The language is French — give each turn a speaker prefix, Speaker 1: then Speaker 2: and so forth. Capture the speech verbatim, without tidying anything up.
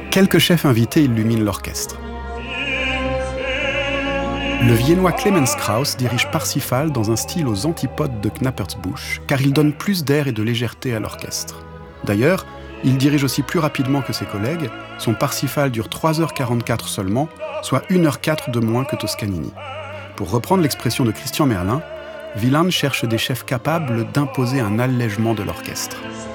Speaker 1: Quelques chefs invités illuminent l'orchestre. Le Viennois Clemens Krauss dirige Parsifal dans un style aux antipodes de Knappertsbusch, car il donne plus d'air et de légèreté à l'orchestre. D'ailleurs, il dirige aussi plus rapidement que ses collègues. Son Parsifal dure trois heures quarante-quatre seulement, soit une heure quatre de moins que Toscanini. Pour reprendre l'expression de Christian Merlin, Wieland cherche des chefs capables d'imposer un allègement de l'orchestre.